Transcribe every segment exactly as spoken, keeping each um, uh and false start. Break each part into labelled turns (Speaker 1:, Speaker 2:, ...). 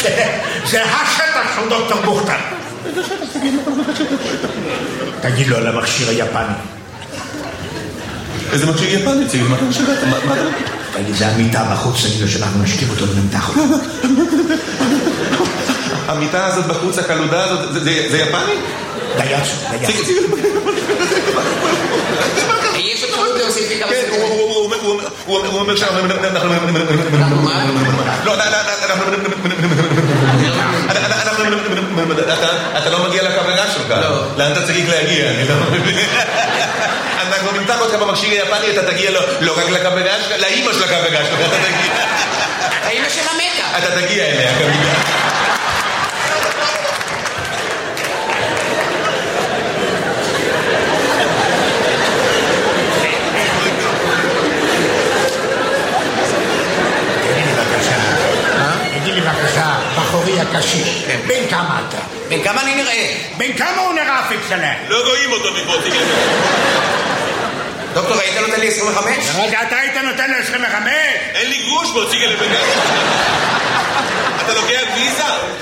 Speaker 1: זה השטח של דוקטור בוכטר. תגיד לו על המכשיר היפני.
Speaker 2: איזה מכשיר יפני? תגיד, מה אתה משגעת? מה אתה...
Speaker 1: תגיד, זה המיטה בחוץ, תגיד לו שאנחנו נשכיב אותו ונמתח אותו.
Speaker 2: המיטה הזאת בחוץ, הקלודה הזאת, זה יפני?
Speaker 1: דייצו, דייצו.
Speaker 3: יש אפשרות להוסיף לי כמה
Speaker 2: כן, הוא אומר שאנחנו... לא, אתה לא מגיע לקבלה שלך. לאן אתה צריך להגיע? אנחנו נמתח אותך במכשיר היפני, אתה תגיע לא רק לקבלה שלך, לאמא של הקבלה שלך, אתה תגיע.
Speaker 3: האמא שלה מתה.
Speaker 2: אתה תגיע אליה, כמובן.
Speaker 1: בחורי הקשיש, בין כמה אתה?
Speaker 3: בין כמה אני נראה?
Speaker 1: בין כמה הוא נראה פיקסלה?
Speaker 2: לא רואים אותו מפה, ציגל.
Speaker 3: דוקטור, היית נותן לי עשרים וחמש?
Speaker 1: רגע, אתה היית נותן לי עשרים וחמש?
Speaker 2: אין לי גרוש בו, ציגל. אתה לוקח ויזה?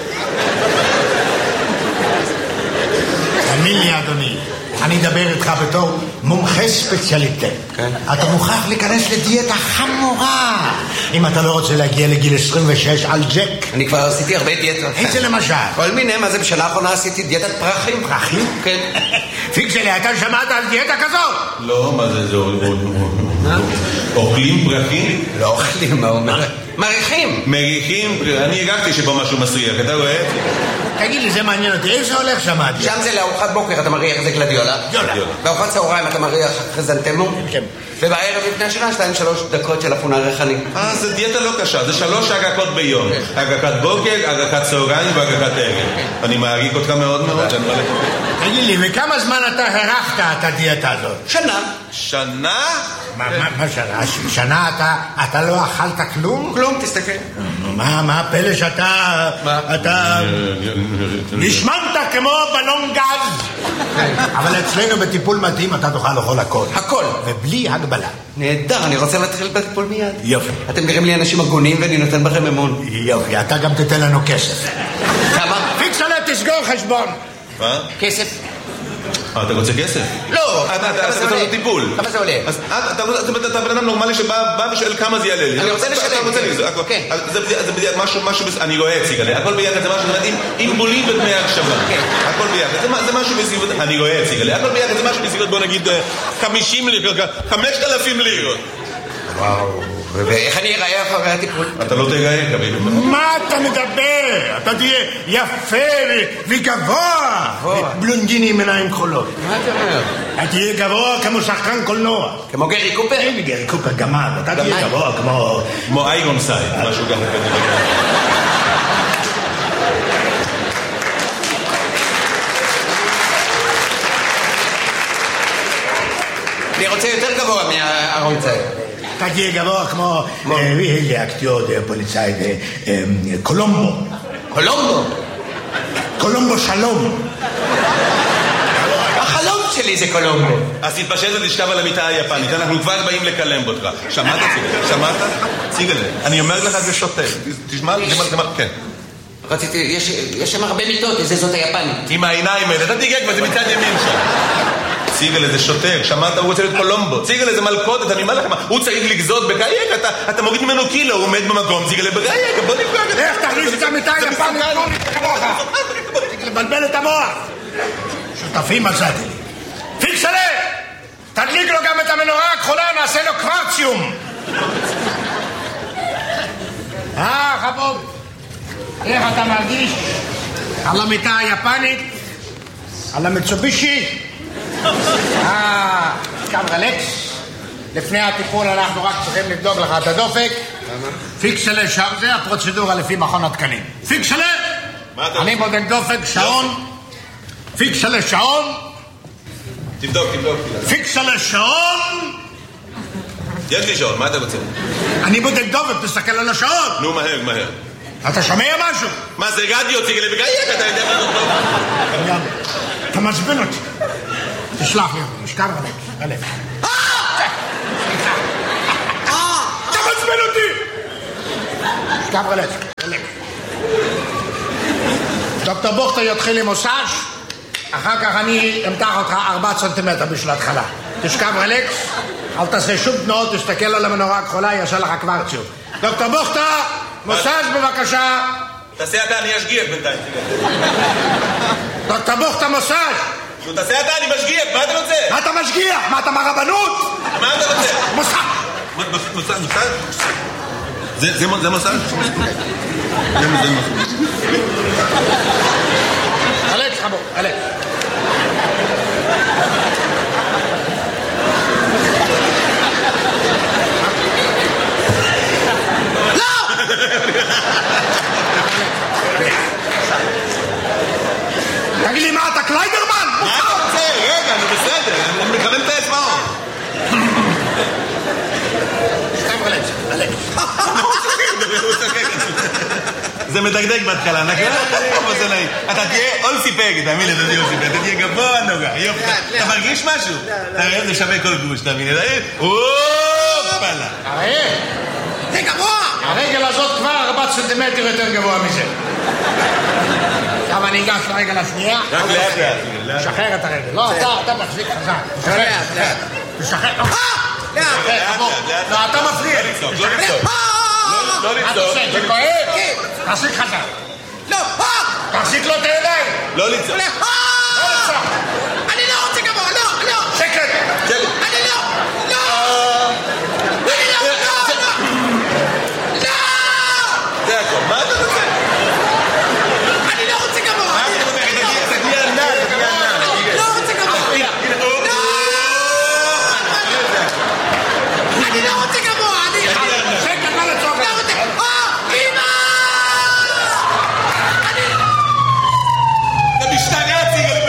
Speaker 1: תאמין לי, אדוני, אני אדבר איתך בתור מומחה ספציאליטה. אתה מוכרח להיכנס לדיאטה חמורה אם אתה לא רוצה להגיע לגיל עשרים ושש על ג'ק.
Speaker 3: אני כבר עשיתי הרבה דיאטות.
Speaker 1: איזה למשל?
Speaker 3: כל מיני, מה זה בשנה האחרונה עשיתי דיאטת פרחים.
Speaker 1: פרחים?
Speaker 3: כן.
Speaker 1: פיקסלי, אתה שמעת על דיאטה כזאת?
Speaker 2: לא, מה זה, זה אוכלים פרחים?
Speaker 3: לא אוכלים, מה אומר? מריחים.
Speaker 2: מריחים, אני הגעתי שבו משהו מסריח, אתה רואה?
Speaker 1: תגיד לי, זה מעניין אותי, איך זה הולך שם?
Speaker 3: שם זה לארוחת בוקר, אתה מריח איזה גלדיולה.
Speaker 1: גלדיולה.
Speaker 3: בארוחת צהריים אתה מריח חזנטמו.
Speaker 1: כן.
Speaker 3: ובערב לפני השנה, שתיים שלוש דקות של אפונה ריחני.
Speaker 2: אה, זה דיאטה לא קשה, זה שלוש הגקות ביום. הגקת בוקר, הגקת צהריים והגקת ערב. אני מעריך אותך מאוד מאוד.
Speaker 1: תגיד לי, וכמה זמן אתה הרחת את הדיאטה הזאת?
Speaker 3: שנה.
Speaker 2: שנה?
Speaker 1: מה שנה? שנה אתה לא אכלת כלום?
Speaker 3: כלום, תסתכל.
Speaker 1: מה, מה הפלא שאתה... אתה... נשמנת כמו בלון גז. אבל אצלנו בטיפול מתאים אתה תוכל לאכול הכל.
Speaker 3: הכל.
Speaker 1: ובלי הגבלה.
Speaker 3: נהדר, אני רוצה להתחיל בטיפול מיד.
Speaker 1: יופי.
Speaker 3: אתם נראים לי אנשים הגונים ואני נותן בכם אמון.
Speaker 1: יופי, אתה גם תתן לנו כסף.
Speaker 3: כמה?
Speaker 1: פיקסלה, תסגור חשבון.
Speaker 2: מה?
Speaker 3: כסף.
Speaker 2: אתה רוצה כסף?
Speaker 3: לא.
Speaker 2: אתה רוצה טיפול.
Speaker 3: כמה זה עולה?
Speaker 2: אז אתה בן אדם נורמלי שבא ושואל כמה זה יעלה לי.
Speaker 3: אני רוצה לשלם.
Speaker 2: כן. זה בדיוק משהו, אני רואה את סיגלה. הכל ביחד זה משהו, עם בולים ודמי הקשבה. הכל ביחד. זה משהו בסביבות, אני רואה את סיגלה. הכל ביחד זה משהו בסביבות, בוא נגיד, חמישים לירות, חמשת אלפים לירות.
Speaker 3: וואו. ואיך אני אראה אחרי הטיפול?
Speaker 2: אתה לא תראה, קביל.
Speaker 1: מה אתה מדבר? אתה תהיה יפה וגבוה. בלונדיני עם עיניים כחולות.
Speaker 3: מה אתה אומר?
Speaker 1: אתה תהיה גבוה כמו שחקן קולנוע.
Speaker 3: כמו גרי קופר?
Speaker 1: אין גרי קופר, גמד. אתה תהיה גבוה כמו...
Speaker 2: כמו איירון סייד, משהו ככה כזה.
Speaker 3: אני רוצה יותר גבוה מהאיירון סייד.
Speaker 1: אתה תהיה גבוה כמו האקטיור פוליצאי קולומבו.
Speaker 3: קולומבו?
Speaker 1: קולומבו שלום.
Speaker 3: החלום שלי זה קולומבו.
Speaker 2: אז תתפשט ותשכב על המיטה היפנית, אנחנו כבר באים לקלם אותך. שמעת ציגל? שמעת? ציגל, אני אומר לך זה שוטה. תשמע, תשמע, כן.
Speaker 3: רציתי, יש שם הרבה מיטות, איזה זאת היפנית.
Speaker 2: עם העיניים האלה, אתה תיגע כבר, זה מצד ימין שם. ציגל איזה שוטר, שמעת, הוא רוצה להיות קולומבו. ציגל איזה מלכודת, אני אומר לך מה, הוא צריך לגזות בגייק, אתה מוריד ממנו קילו, הוא עומד במקום, ציגל בגייק, בוא נפגע.
Speaker 1: איך תכניס את המיטה היפנית? לבלבל את המוח. שותפים מצאתי. פיקסלה! תדליק לו גם את המנורה הכחולה, נעשה לו קוורציום. אה, חבוב. איך אתה מרגיש? על המיטה היפנית? על המצובישי? אה, קם רלקס. לפני הטיפול אנחנו רק צריכים לבדוק לך את הדופק. פיקסלה, זה הפרוצדורה לפי מכון התקנים. פיקסלה! אני בודק דופק, שעון. פיקסלה, שעון.
Speaker 2: תבדוק, תבדוק.
Speaker 1: פיקסלה, שעון.
Speaker 2: יש לי שעון, מה אתה רוצה?
Speaker 1: אני בודק דופק, תסתכל על השעון.
Speaker 2: נו, מהר, מהר.
Speaker 1: אתה שומע משהו?
Speaker 2: מה זה רדיו, ציגל בגייק, אתה יודע מה זאת טוב?
Speaker 1: אתה מעצבן אותי. תשלח לי, נשכב עליך, עליך. אתה מעצבן אותי! נשכב עליך, עליך. דוקטור בוכטר יתחיל עם מסאז', אחר כך אני אמתח אותך ארבעה סנטימטר בשביל ההתחלה. תשכב רלקס, אל תעשה שום תנועות, תסתכל על המנורה הכחולה, יעשה לך קוורציות. דוקטור בוכטר, מסאז' בבקשה.
Speaker 2: תעשה אתה, אני אשגיח בינתיים.
Speaker 1: דוקטור בוכטר, מסאז'.
Speaker 2: תעשה אתה, אני משגיח, מה אתה רוצה?
Speaker 1: מה אתה משגיח? מה אתה מהרבנות?
Speaker 2: מה אתה רוצה?
Speaker 1: מסאז'.
Speaker 2: מסאז', מסאז'? זה מסאז'? זה מסאז'?
Speaker 1: אלכס חבוק, אלכס. לא! תגיד לי מה, אתה קליידרמן?
Speaker 2: מה אתה רוצה? רגע, אני בסדר, אני מכוון את האצבעות.
Speaker 1: סתם אלכס, אלכס.
Speaker 2: זה מדגדג בהתחלה, נכון? זה נעים. אתה תהיה אולסיפג, תאמין לי, אתה תהיה אולסיפג, אתה תהיה גבוה נוגע, יופי. אתה מרגיש משהו? תראה, זה שווה כל גוש, תאמין לי. אופלה.
Speaker 1: הרי,
Speaker 3: זה גבוה!
Speaker 1: הרגל הזאת כבר ארבעה סנטימטר יותר גבוה מזה. עכשיו אני אגש לרגל השנייה.
Speaker 2: רק לאט לאט.
Speaker 1: תשחרר את הרגל. לא, אתה מחזיק חזק.
Speaker 3: לאט, לאט.
Speaker 1: תשחרר.
Speaker 3: לאט.
Speaker 1: לא, אתה מפריע.
Speaker 2: לא לצעוק, לא לצעוק. לא
Speaker 1: מה אתה
Speaker 2: לצעוק.
Speaker 1: עושה? זה כואב? תחזיק חזק.
Speaker 3: לא!
Speaker 1: תחזיק לו את הידיים.
Speaker 2: לא לצעוק.